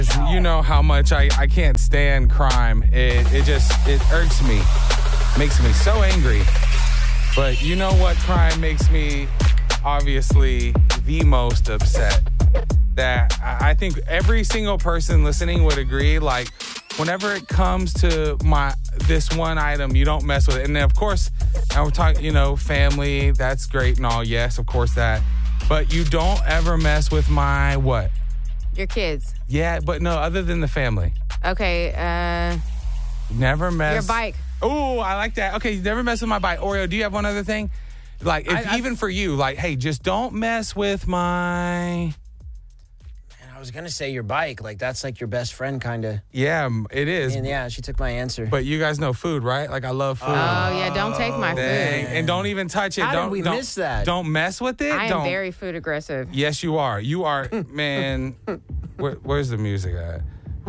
You know how much I can't stand crime. It irks me, makes me so angry. But you know what crime makes me obviously the most upset? That I think every single person listening would agree, like, whenever it comes to this one item, you don't mess with it. And then, of course, now we're talking, family, that's great and all. Yes, of course that. But you don't ever mess with my what? Your kids. Yeah, but no, other than the family. Okay, Never mess. your bike. Oh, I like that. Okay, you never mess with my bike. Oreo, do you have one other thing? Like, even for you, like, hey, just don't mess with my... I was going to say your bike. Like, that's like your best friend, kind of. Yeah, it is. And yeah, she took my answer. But you guys know food, right? Like, I love food. Oh, yeah, don't take my Dang. food. And don't even touch it. How did we miss that? Don't mess with it. I am very food aggressive. Yes, you are. You are, man. Where's the music at?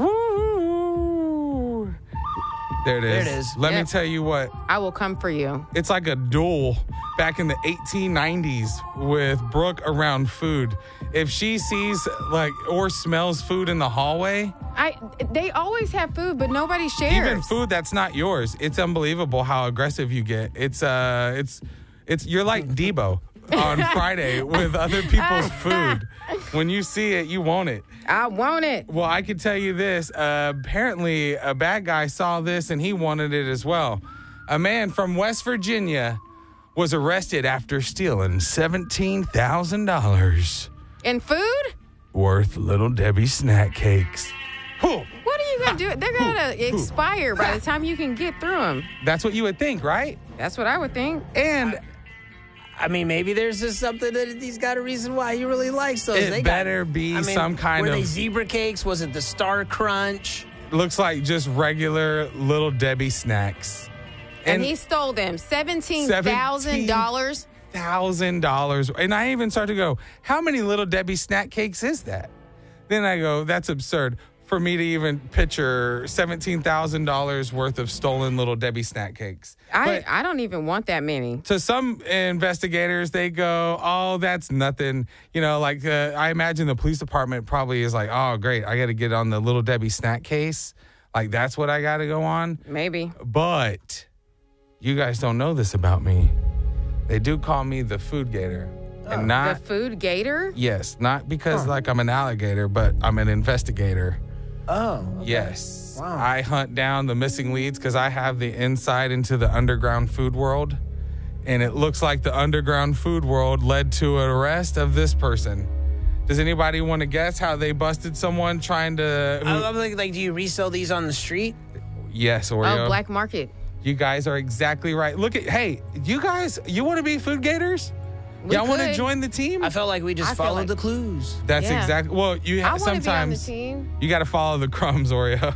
Woo! There it is. There it is. Let me tell you what. I will come for you. It's like a duel back in the 1890s with Brooke around food. If she sees or smells food in the hallway. They always have food, but nobody shares. Even food that's not yours. It's unbelievable how aggressive you get. It's you're like Debo on Friday with other people's food. When you see it, you want it. I want it. Well, I can tell you this. Apparently, a bad guy saw this and he wanted it as well. A man from West Virginia was arrested after stealing $17,000 In food? worth Little Debbie snack cakes. What are you going to do? They're going to expire by the time you can get through them. That's what you would think, right? That's what I would think. And I mean, maybe there's just something that he's got a reason why he really likes those. it better be some kind were of... they zebra cakes? Was it the Star Crunch? Looks like just regular Little Debbie snacks. And he stole them. $17,000. $1,000. And I even start to go, how many Little Debbie snack cakes is that? Then I go, that's absurd for me to even picture $17,000 worth of stolen Little Debbie snack cakes. I don't even want that many. To some investigators, they go, oh, that's nothing. I imagine the police department probably is like, oh, great, I got to get on the Little Debbie snack case. Like, that's what I got to go on. Maybe. But you guys don't know this about me. They do call me the food gator. And not the food gator? Yes, not because I'm an alligator, but I'm an investigator. Oh. Okay. Yes. Wow. I hunt down the missing leads because I have the insight into the underground food world. And it looks like the underground food world led to an arrest of this person. Does anybody want to guess how they busted someone trying to... I'm like, do you resell these on the street? Yes, Oreo. Oh, black market. You guys are exactly right. Hey, you guys, you want to be food gators? Y'all want to join the team? I felt like we just followed the clues. That's exactly. Well, you have sometimes be on the team. You got to follow the crumbs, Oreo.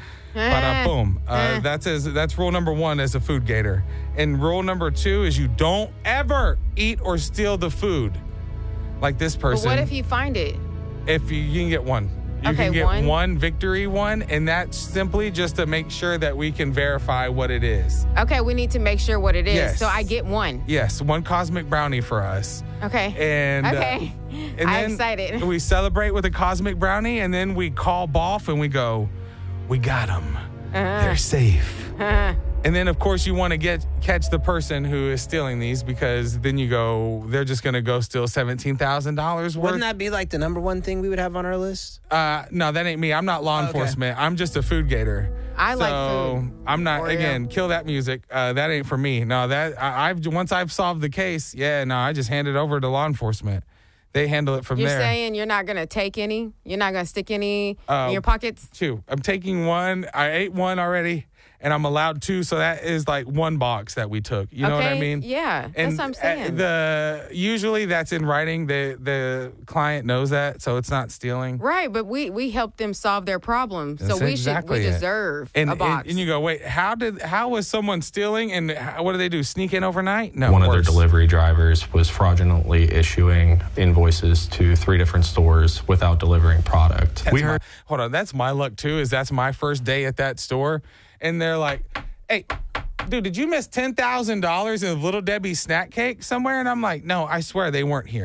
Boom. That's rule number 1 as a food gator. And rule number 2 is you don't ever eat or steal the food. Like this person. But what if you find it? If you can get one. You can get one victory one, and that's simply just to make sure that we can verify what it is. Okay, we need to make sure what it is. Yes. So I get one. Yes, one cosmic brownie for us. Okay. And okay. And I'm excited. We celebrate with a cosmic brownie, and then we call Boff and we go, we got them. They're safe. And then, of course, you want to catch the person who is stealing these, because then you go, they're just going to go steal $17,000 worth. Wouldn't that be like the number 1 thing we would have on our list? No, that ain't me. I'm not law enforcement. I'm just a food gator. I like food. I'm not, Oreo. again, kill that music. That ain't for me. No, once I've solved the case, I just hand it over to law enforcement. They handle it from there. You're saying you're not going to take any? You're not going to stick any in your pockets? 2. I'm taking 1. I ate 1 already. And I'm allowed 2, so that is like 1 box that we took. You know what I mean? Yeah, and that's what I'm saying. Usually that's in writing. The client knows that, so it's not stealing. Right, but we help them solve their problem, so we deserve a box. And you go, wait, how was someone stealing, and what do they do? Sneak in overnight? No. One of their delivery drivers was fraudulently issuing invoices to 3 different stores without delivering product. Hold on, that's my luck too. That's my first day at that store. And they're like, hey, dude, did you miss $10,000 in Little Debbie snack cake somewhere? And I'm like, no, I swear they weren't here.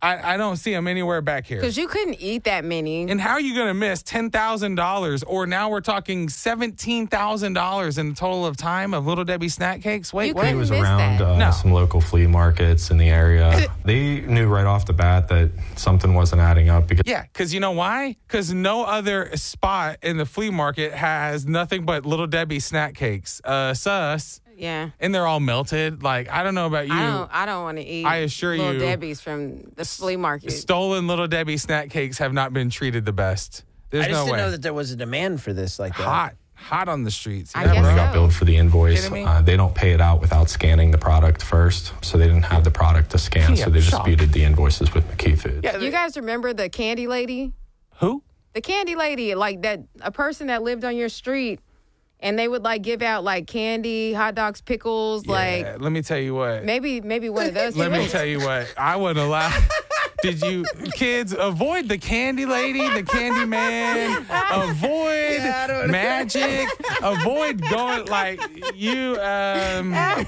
I don't see them anywhere back here. Because you couldn't eat that many. And how are you going to miss $10,000 or now we're talking $17,000 in the total of time of Little Debbie snack cakes? Wait, You what? couldn't He was miss around that. some local flea markets in the area. They knew right off the bat that something wasn't adding up because Yeah, because you know why? Because no other spot in the flea market has nothing but Little Debbie snack cakes. Sus. Yeah. And they're all melted. Like, I don't know about you. I don't want to eat I assure Little you, Debbie's from the flea market. Stolen Little Debbie snack cakes have not been treated the best. There's I just no didn't way. know that there was a demand for this like that. Hot on the streets. I Yeah, guess bro. they got so. billed for the invoice. Kidding me? They don't pay it out without scanning the product first, so they didn't have the product to scan, Yeah, so they shock. disputed the invoices with McKee Foods. Yeah, You guys remember the candy lady? who? The candy lady, like that, a person that lived on your street, and they would like give out like candy, hot dogs, pickles, like Yeah, let me tell you what. maybe one of those. Let me tell you what. I wouldn't allow. Did you kids avoid the candy lady, the candy man? Avoid magic. Avoid going like you. We're gonna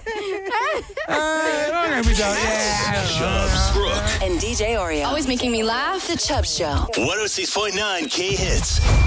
be done. Yeah. Chubbs, Brooke, And DJ Oreo. Always making me laugh. The Chubb Show. 106.9 K Hits.